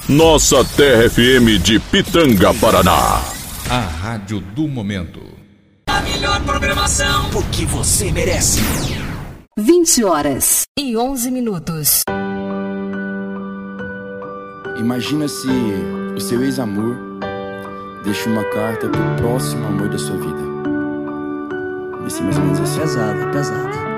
Nossa Terra FM de Pitanga, Paraná. A rádio do momento. A melhor programação, o que você merece. 20h11. Imagina se o seu ex-amor deixa uma carta pro próximo amor da sua vida. Vai ser mais ou menos assim. Pesado.